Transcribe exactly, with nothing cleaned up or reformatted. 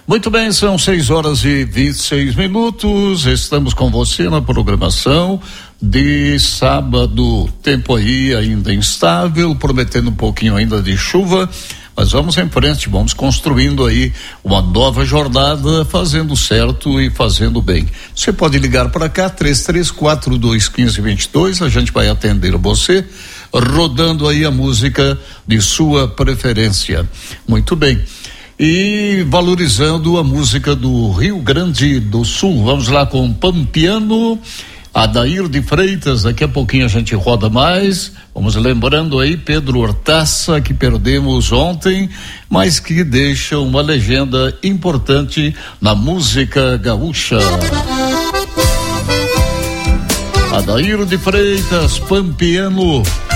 Muito bem, são seis horas e vinte e seis minutos. Estamos com você na programação de sábado. Tempo aí ainda instável, prometendo um pouquinho ainda de chuva. Mas vamos em frente, vamos construindo aí uma nova jornada, fazendo certo e fazendo bem. Você pode ligar para cá, três três quatro, dois um cinco, dois dois, a gente vai atender você, rodando aí a música de sua preferência. Muito bem. E valorizando a música do Rio Grande do Sul. Vamos lá com Pampiano, Adair de Freitas. Daqui a pouquinho a gente roda mais. Vamos lembrando aí Pedro Hortaça, que perdemos ontem, mas que deixa uma legenda importante na música gaúcha. Adair de Freitas, Pampiano.